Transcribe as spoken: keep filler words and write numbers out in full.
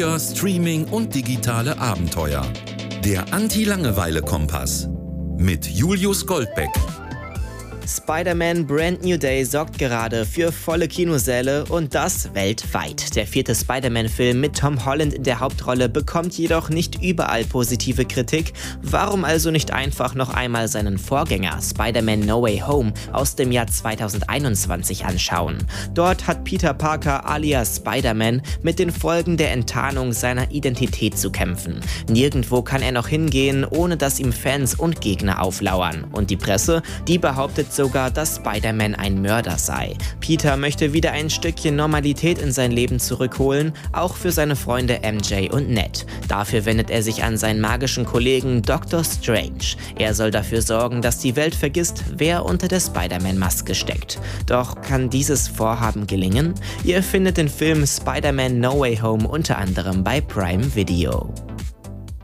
Streaming und digitale Abenteuer. Der Anti-Langeweile-Kompass mit Julius Goldbeck. Spider-Man Brand New Day sorgt gerade für volle Kinosäle und das weltweit. Der vierte Spider-Man-Film mit Tom Holland in der Hauptrolle bekommt jedoch nicht überall positive Kritik. Warum also nicht einfach noch einmal seinen Vorgänger Spider-Man No Way Home aus dem Jahr zweitausendeinundzwanzig anschauen? Dort hat Peter Parker alias Spider-Man mit den Folgen der Enttarnung seiner Identität zu kämpfen. Nirgendwo kann er noch hingehen, ohne dass ihm Fans und Gegner auflauern. Und die Presse, die behauptet sogar, dass Spider-Man ein Mörder sei. Peter möchte wieder ein Stückchen Normalität in sein Leben zurückholen, auch für seine Freunde M J und Ned. Dafür wendet er sich an seinen magischen Kollegen Doktor Strange. Er soll dafür sorgen, dass die Welt vergisst, wer unter der Spider-Man-Maske steckt. Doch kann dieses Vorhaben gelingen? Ihr findet den Film Spider-Man No Way Home unter anderem bei Prime Video.